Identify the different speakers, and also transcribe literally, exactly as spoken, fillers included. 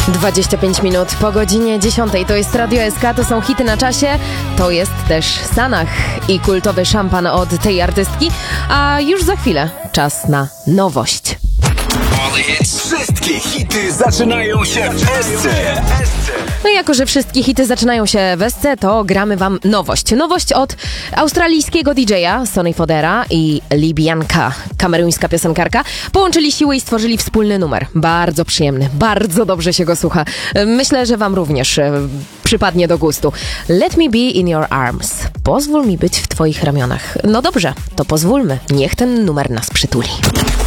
Speaker 1: dwadzieścia pięć minut po godzinie dziesiątej. To jest Radio S K, to są hity na czasie. To jest też Sanach i kultowy szampan od tej artystki. A już za chwilę czas na nowość.
Speaker 2: Wszystkie hity zaczynają się w S C.
Speaker 1: No i jako, że wszystkie hity zaczynają się w S C, to gramy wam nowość. Nowość od australijskiego D J a Sonny Fodera i Libianka, kameruńska piosenkarka. Połączyli siły i stworzyli wspólny numer. Bardzo przyjemny, bardzo dobrze się go słucha. Myślę, że wam również e, przypadnie do gustu. Let me be in your arms. Pozwól mi być w twoich ramionach. No dobrze, to pozwólmy. Niech ten numer nas przytuli.